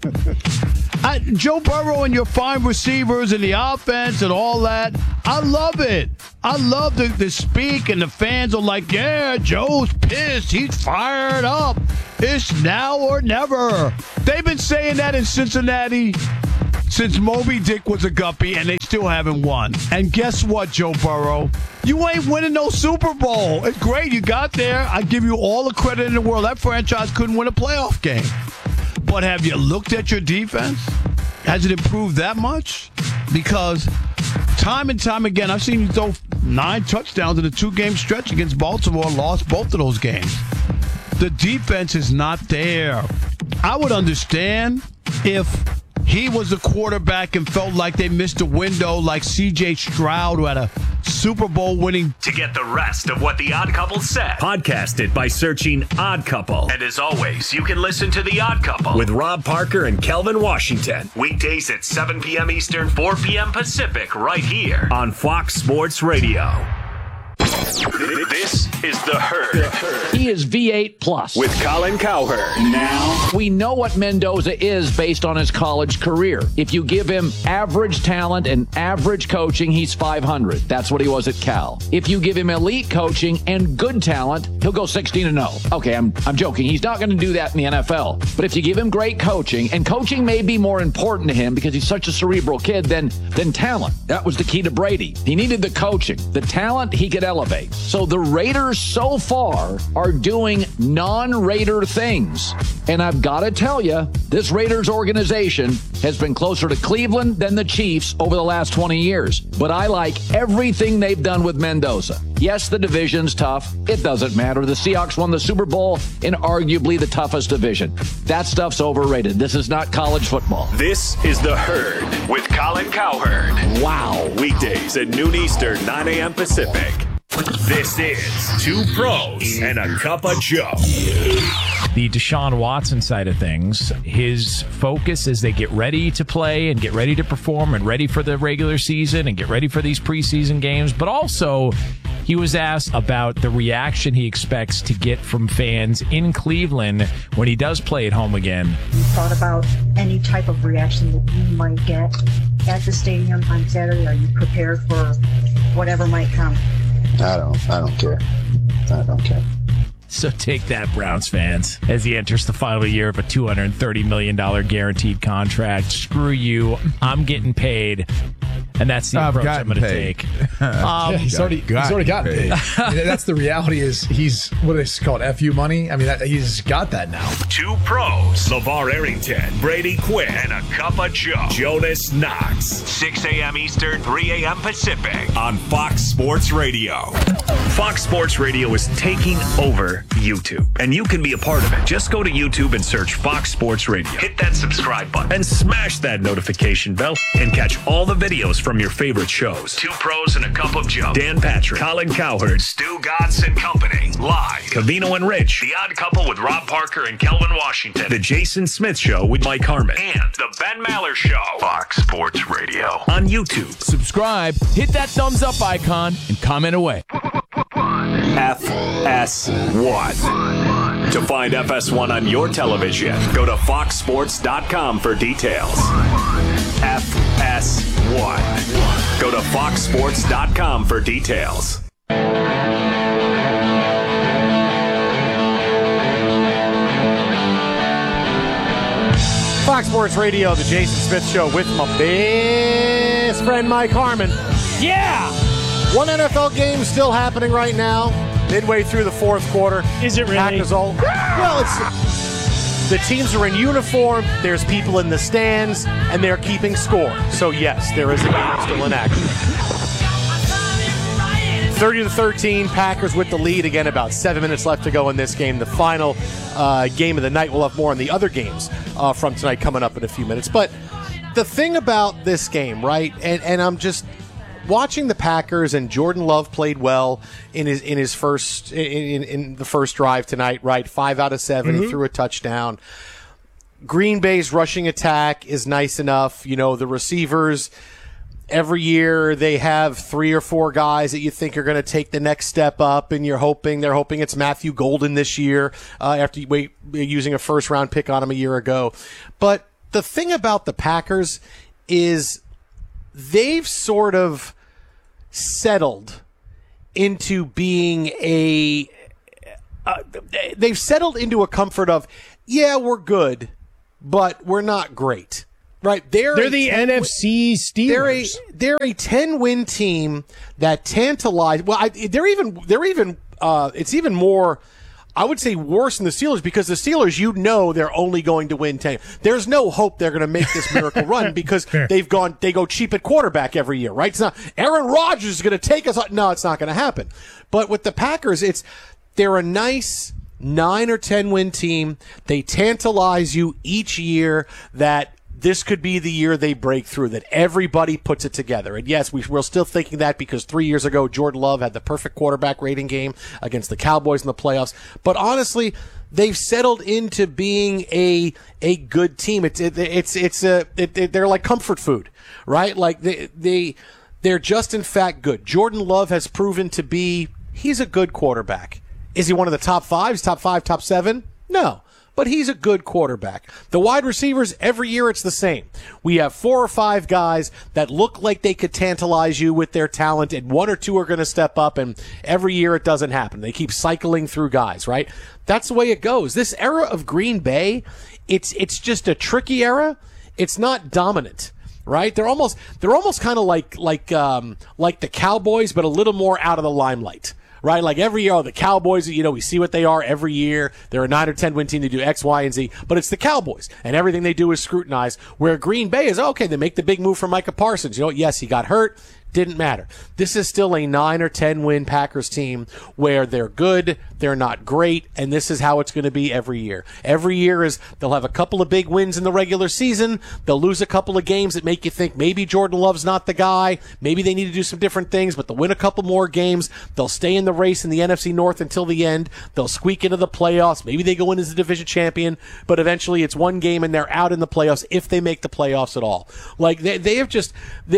Joe Burrow and your fine receivers and the offense and all that, I love it. I love the speak, and the fans are like, yeah, Joe's pissed. He's fired up. It's now or never. They've been saying that in Cincinnati since Moby Dick was a guppy, and they still haven't won. And guess what, Joe Burrow? You ain't winning no Super Bowl. It's great you got there. I give you all the credit in the world. That franchise couldn't win a playoff game. But have you looked at your defense? Has it improved that much? Because time and time again, I've seen you throw 9 touchdowns in a 2-game stretch against Baltimore, lost both of those games. The defense is not there. I would understand if he was the quarterback and felt like they missed a window like C.J. Stroud, who had a Super Bowl winning. To get the rest of what The Odd Couple said, podcast it by searching Odd Couple. And as always, you can listen to The Odd Couple with Rob Parker and Kelvin Washington. Weekdays at 7 p.m. Eastern, 4 p.m. Pacific, right here on Fox Sports Radio. This is The Herd. He is V8 plus with Colin Cowherd. Now we know what Mendoza is based on his college career. If you give him average talent and average coaching, he's 500. That's what he was at Cal. If you give him elite coaching and good talent, he'll go 16-0. Okay, I'm joking. He's not going to do that in the NFL. But if you give him great coaching, and coaching may be more important to him because he's such a cerebral kid than talent. That was the key to Brady. He needed the coaching. The talent he could elevate. So the Raiders so far are doing non-Raider things. And I've got to tell you, this Raiders organization has been closer to Cleveland than the Chiefs over the last 20 years. But I like everything they've done with Mendoza. Yes, the division's tough. It doesn't matter. The Seahawks won the Super Bowl in arguably the toughest division. That stuff's overrated. This is not college football. This is The Herd with Colin Cowherd. Wow. Weekdays at noon Eastern, 9 a.m. Pacific. This is Two Pros and a Cup of Joe. The Deshaun Watson side of things, his focus as they get ready to play and get ready to perform and ready for the regular season and get ready for these preseason games, but also he was asked about the reaction he expects to get from fans in Cleveland when he does play at home again. You thought about any type of reaction that you might get at the stadium on Saturday? Are you prepared for whatever might come? I don't care. I don't care. So take that, Browns fans, as he enters the final year of a $230 million guaranteed contract. Screw you. I'm getting paid. And that's the approach I'm going to take. He's already gotten paid. I mean, that's the reality. Is he's what is called FU money? I mean, he's got that now. Two Pros, LeVar Arrington, Brady Quinn, and a Cup of Joe, Jonas Knox. 6 a.m. Eastern, 3 a.m. Pacific on Fox Sports Radio. Fox Sports Radio is taking over YouTube, and you can be a part of it. Just go to YouTube and search Fox Sports Radio. Hit that subscribe button and smash that notification bell and catch all the videos from your favorite shows. Two Pros and a Cup of Joe. Dan Patrick, Colin Cowherd, Stu Gatz and Company. Live. Covino and Rich. The Odd Couple with Rob Parker and Kelvin Washington. The Jason Smith Show with Mike Harmon. And the Ben Maller Show. Fox Sports Radio. On YouTube. Subscribe, hit that thumbs up icon, and comment away. FS1. To find FS1 on your television, go to foxsports.com for details. FS1. Go to foxsports.com for details. Fox Sports Radio, the Jason Smith Show with my best friend Mike Harmon. Yeah! One NFL game still happening right now, midway through the fourth quarter. Is it really? Packers all, well, the teams are in uniform, there's people in the stands, and they're keeping score. So yes, there is a game still in action. 30-13, Packers with the lead. Again, about 7 minutes left to go in this game. The final game of the night. We'll have more on the other games from tonight coming up in a few minutes. But the thing about this game, right, and I'm just watching the Packers, and Jordan Love played well in the first drive tonight, right? 5 out of 7, He threw a touchdown. Green Bay's rushing attack is nice enough. You know, the receivers, every year they have 3 or 4 guys that you think are going to take the next step up, and they're hoping it's Matthew Golden this year after using a first-round pick on him a year ago. But the thing about the Packers is they've sort of settled into being they've settled into a comfort of, yeah, we're good, but we're not great. Right, they're the NFC Steelers. They're a 10-win team that tantalize. Well, they're even. It's even more, I would say, worse than the Steelers, because the Steelers, they're only going to win 10. There's no hope they're going to make this miracle run because they go cheap at quarterback every year. Right? It's not Aaron Rodgers is going to take us. No, it's not going to happen. But with the Packers, they're a nice 9 or 10 win team. They tantalize you each year that this could be the year they break through, that everybody puts it together. And yes, we're still thinking that because 3 years ago, Jordan Love had the perfect quarterback rating game against the Cowboys in the playoffs. But honestly, they've settled into being a good team. They're like comfort food, right? Like they're just in fact good. Jordan Love has proven to be, he's a good quarterback. Is he one of the top 5, top 7? No. But he's a good quarterback. The wide receivers, every year it's the same. We have 4 or 5 guys that look like they could tantalize you with their talent, and 1 or 2 are going to step up, and every year it doesn't happen. They keep cycling through guys, right? That's the way it goes. This era of Green Bay, it's just a tricky era. It's not dominant, right? They're almost kind of like the Cowboys, but a little more out of the limelight. Right, like every year, the Cowboys, we see what they are every year. They're a 9 or 10 win team. They do X, Y, and Z, but it's the Cowboys, and everything they do is scrutinized. Where Green Bay is, okay, they make the big move for Micah Parsons. Yes, he got hurt. Didn't matter. This is still a 9 or 10 win Packers team where they're good, they're not great, and this is how it's going to be every year. Every year is they'll have a couple of big wins in the regular season. They'll lose a couple of games that make you think maybe Jordan Love's not the guy. Maybe they need to do some different things, but they'll win a couple more games. They'll stay in the race in the NFC North until the end. They'll squeak into the playoffs. Maybe they go in as the division champion, but eventually it's one game and they're out in the playoffs if they make the playoffs at all. Like they have just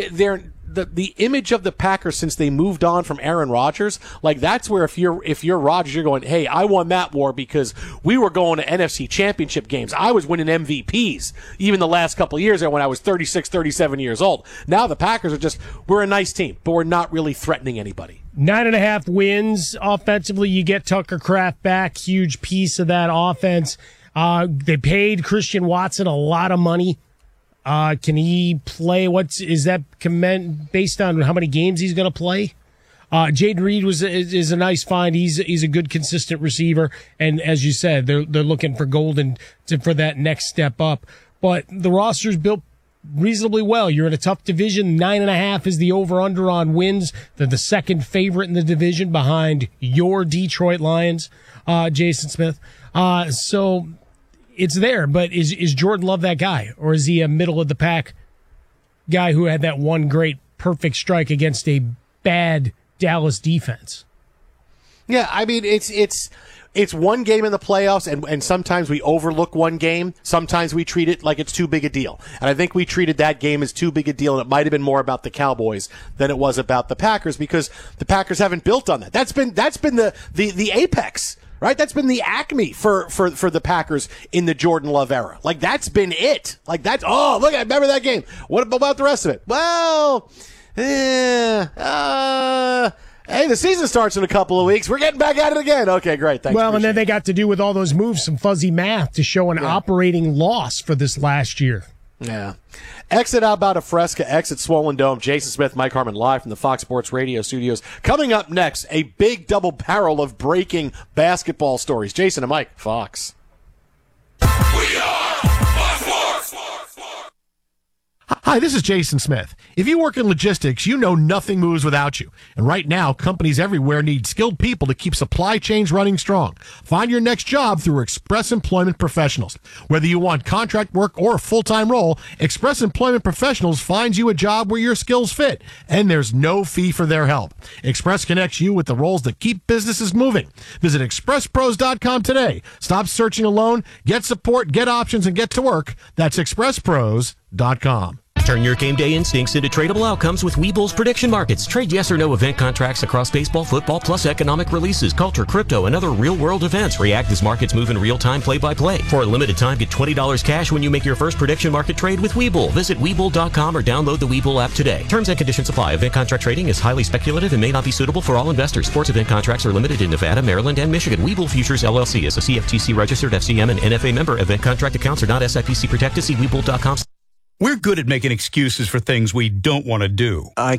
the image of the Packers since they moved on from Aaron Rodgers, like that's where if you're Rodgers, you're going, hey, I won that war because we were going to NFC championship games. I was winning MVPs even the last couple of years when I was 36, 37 years old. Now the Packers are we're a nice team, but we're not really threatening anybody. 9.5 wins offensively. You get Tucker Kraft back, huge piece of that offense. They paid Christian Watson a lot of money. Can he play? Is that based on how many games he's going to play? Jaden Reed is a nice find. He's a good, consistent receiver. And as you said, they're looking for Golden for that next step up. But the roster's built reasonably well. You're in a tough division. 9.5 is the over-under on wins. They're the second favorite in the division behind your Detroit Lions, Jason Smith. So it's there, but is Jordan Love that guy? Or is he a middle-of-the-pack guy who had that one great perfect strike against a bad Dallas defense? Yeah, I mean, it's one game in the playoffs, and sometimes we overlook one game. Sometimes we treat it like it's too big a deal. And I think we treated that game as too big a deal, and it might have been more about the Cowboys than it was about the Packers, because the Packers haven't built on that. That's been the apex. Right? That's been the acme for the Packers in the Jordan Love era. Like, that's been it. Like, look, I remember that game. What about the rest of it? Well, hey, the season starts in a couple of weeks. We're getting back at it again. Okay, great. Thanks. Well, and then they got to do with all those moves some fuzzy math to show an operating loss for this last year. Yeah. Exit Outbound of Fresca, exit Swollen Dome. Jason Smith, Mike Harmon, live from the Fox Sports Radio studios. Coming up next, a big double barrel of breaking basketball stories. Jason and Mike, Fox. We are Fox Sports. Hi, this is Jason Smith. If you work in logistics, you know nothing moves without you. And right now, companies everywhere need skilled people to keep supply chains running strong. Find your next job through Express Employment Professionals. Whether you want contract work or a full-time role, Express Employment Professionals finds you a job where your skills fit, and there's no fee for their help. Express connects you with the roles that keep businesses moving. Visit expresspros.com today. Stop searching alone, get support, get options, and get to work. That's expresspros.com. Turn your game day instincts into tradable outcomes with Webull's prediction markets. Trade yes or no event contracts across baseball, football, plus economic releases, culture, crypto, and other real-world events. React as markets move in real time, play-by-play. For a limited time, get $20 cash when you make your first prediction market trade with Webull. Visit Webull.com or download the Webull app today. Terms and conditions apply. Event contract trading is highly speculative and may not be suitable for all investors. Sports event contracts are limited in Nevada, Maryland, and Michigan. Webull Futures LLC is a CFTC registered FCM and NFA member. Event contract accounts are not SIPC protected. See Webull.com. We're good at making excuses for things we don't want to do.